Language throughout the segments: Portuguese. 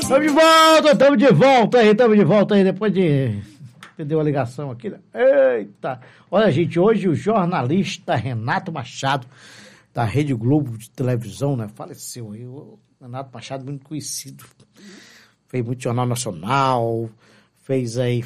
Estamos de volta aí, depois de... Perdeu a ligação aqui, né? Eita! Olha, gente, hoje o jornalista Renato Machado, da Rede Globo de televisão, né? Faleceu aí. O Renato Machado, muito conhecido. Fez muito Jornal Nacional, fez aí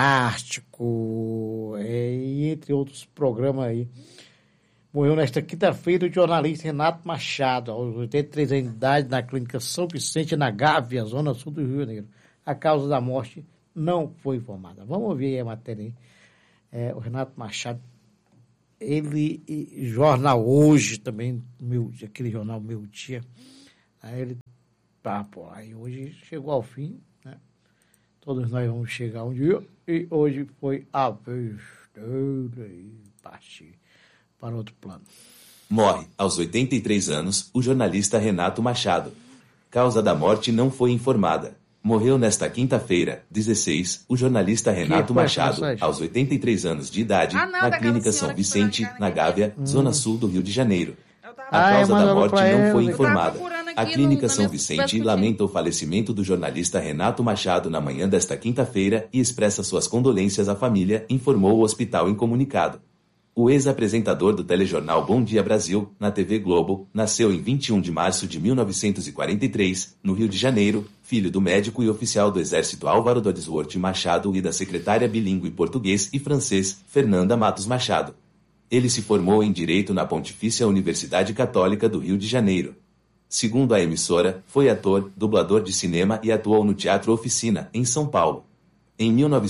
Fantástico, e entre outros programas aí. Morreu nesta quinta-feira o jornalista Renato Machado, aos 83 anos de idade, na clínica São Vicente, na Gávea, zona sul do Rio de Janeiro. A causa da morte não foi informada. Vamos ouvir aí a matéria aí. O Renato Machado, ele, jornal Hoje também, aquele jornal Meu Dia, aí ele, aí hoje chegou ao fim, né? Todos nós vamos chegar um dia, e hoje foi a vez dele partir para outro plano. Morre, aos 83 anos, o jornalista Renato Machado. Causa da morte não foi informada. Morreu nesta quinta-feira, 16, o jornalista Renato Machado, aos 83 anos de idade, na Clínica São Vicente, na Gávea, zona sul do Rio de Janeiro. A causa da morte não foi informada. A Clínica São Vicente lamenta o falecimento do jornalista Renato Machado na manhã desta quinta-feira e expressa suas condolências à família, informou o hospital em comunicado. O ex-apresentador do telejornal Bom Dia Brasil, na TV Globo, nasceu em 21 de março de 1943, no Rio de Janeiro, filho do médico e oficial do Exército Álvaro Dodsworth Machado e da secretária bilíngue português e francês, Fernanda Matos Machado. Ele se formou em Direito na Pontifícia Universidade Católica do Rio de Janeiro. Segundo a emissora, foi ator, dublador de cinema e atuou no Teatro Oficina, em São Paulo. Em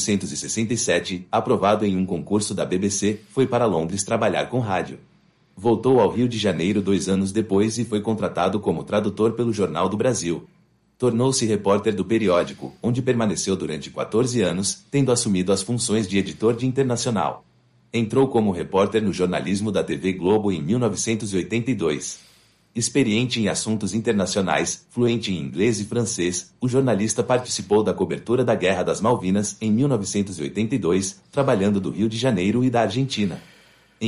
1967, aprovado em um concurso da BBC, foi para Londres trabalhar com rádio. Voltou ao Rio de Janeiro 2 anos depois e foi contratado como tradutor pelo Jornal do Brasil. Tornou-se repórter do periódico, onde permaneceu durante 14 anos, tendo assumido as funções de editor de Internacional. Entrou como repórter no jornalismo da TV Globo em 1982. Experiente em assuntos internacionais, fluente em inglês e francês, o jornalista participou da cobertura da Guerra das Malvinas em 1982, trabalhando do Rio de Janeiro e da Argentina. Em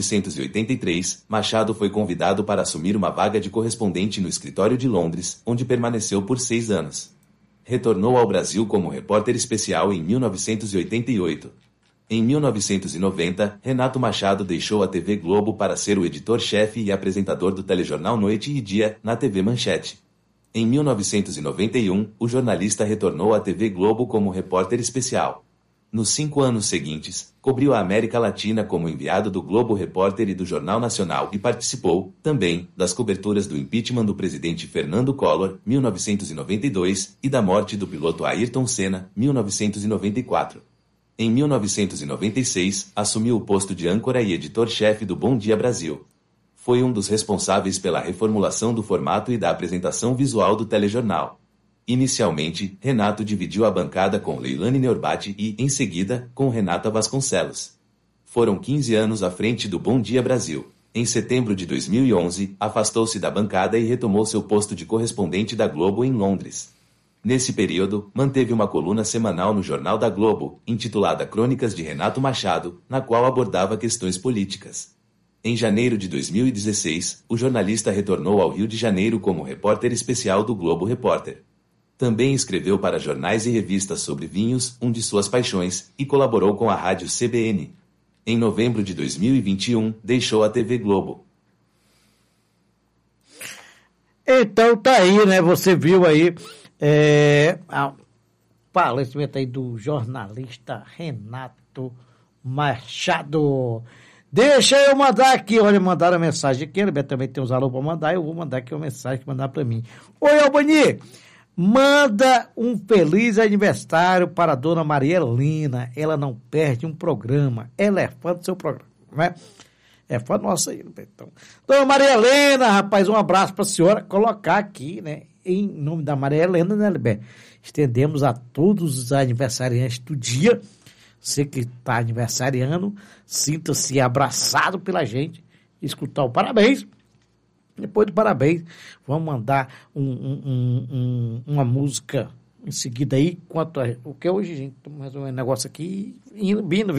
1983, Machado foi convidado para assumir uma vaga de correspondente no escritório de Londres, onde permaneceu por 6 anos. Retornou ao Brasil como repórter especial em 1988. Em 1990, Renato Machado deixou a TV Globo para ser o editor-chefe e apresentador do telejornal Noite e Dia, na TV Manchete. Em 1991, o jornalista retornou à TV Globo como repórter especial. Nos 5 anos seguintes, cobriu a América Latina como enviado do Globo Repórter e do Jornal Nacional e participou, também, das coberturas do impeachment do presidente Fernando Collor, 1992, e da morte do piloto Ayrton Senna, 1994. Em 1996, assumiu o posto de âncora e editor-chefe do Bom Dia Brasil. Foi um dos responsáveis pela reformulação do formato e da apresentação visual do telejornal. Inicialmente, Renato dividiu a bancada com Leilane Neurbach e, em seguida, com Renata Vasconcelos. Foram 15 anos à frente do Bom Dia Brasil. Em setembro de 2011, afastou-se da bancada e retomou seu posto de correspondente da Globo em Londres. Nesse período, manteve uma coluna semanal no Jornal da Globo, intitulada Crônicas de Renato Machado, na qual abordava questões políticas. Em janeiro de 2016, o jornalista retornou ao Rio de Janeiro como repórter especial do Globo Repórter. Também escreveu para jornais e revistas sobre vinhos, um de suas paixões, e colaborou com a rádio CBN. Em novembro de 2021, deixou a TV Globo. Então tá aí, né? Você viu aí o falecimento aí do jornalista Renato Machado. Deixa eu mandar aqui, olha, mandaram a mensagem aqui, ele também tem uns alô para mandar, eu vou mandar aqui uma mensagem que mandar para mim. Oi, Albani, manda um feliz aniversário para a dona Maria Helena, ela não perde um programa, ela é fã do seu programa, né? É fã nossa aí, então. Dona Maria Helena, rapaz, um abraço para a senhora, colocar aqui, né? Em nome da Maria Helena, né, Libé? Estendemos a todos os aniversariantes do dia. Você que está aniversariando, sinta-se abraçado pela gente, escutar o parabéns. Depois do parabéns, vamos mandar uma música em seguida aí, o que hoje, gente, estamos resolvendo um negócio aqui, vindo,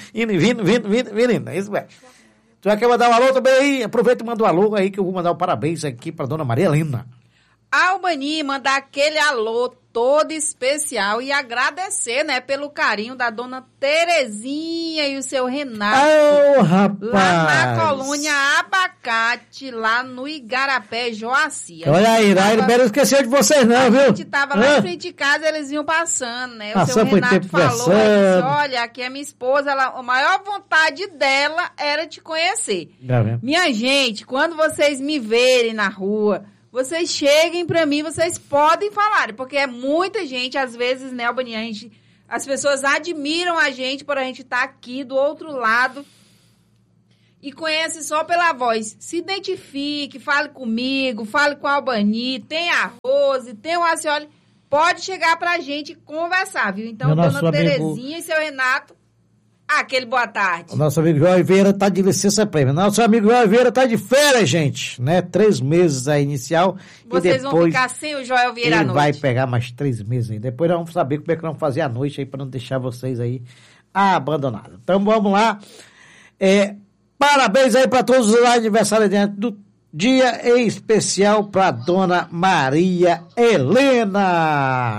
é isso, velho. Tu vai querer mandar um alô também aí? Aproveita e manda um alô aí que eu vou mandar um parabéns aqui para dona Maria Helena. Albani, mandar aquele alô todo especial e agradecer, né, pelo carinho da dona Terezinha e o seu Renato. Ô, rapaz! Lá na colônia Abacate, lá no Igarapé, Joaci. Olha aí, ele não esqueceu de vocês não, viu? A gente tava lá em frente de casa, eles iam passando, né? O seu foi Renato tempo falou, conversando. disse, olha, aqui é minha esposa, a maior vontade dela era te conhecer. Minha gente, quando vocês me verem na rua, vocês cheguem pra mim, vocês podem falar, porque é muita gente, às vezes, né, Albani, as pessoas admiram a gente por a gente estar aqui do outro lado e conhecem só pela voz. Se identifique, fale comigo, fale com a Albani, tem a Rose, tem o Acioli, pode chegar pra gente conversar, viu? Então, dona Terezinha e seu Renato, aquele boa tarde. O nosso amigo João Oliveira tá de licença prêmio. Nosso amigo João Oliveira tá de férias, gente, né? 3 meses a inicial. Vocês e depois vão ficar sem o João Oliveira à noite. Ele vai pegar mais 3 meses aí. Depois nós vamos saber como é que nós vamos fazer a noite aí para não deixar vocês aí abandonados. Então vamos lá. Parabéns aí para todos os aniversariantes do dia, em especial para dona Maria Helena.